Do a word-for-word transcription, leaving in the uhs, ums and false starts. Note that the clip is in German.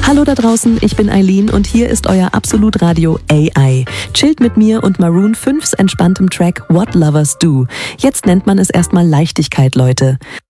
Hallo da draußen, ich bin Eileen und hier ist euer Absolut Radio A I. Chillt mit mir und Maroon fünfs entspanntem Track What Lovers Do. Jetzt nennt man es erstmal Leichtigkeit, Leute.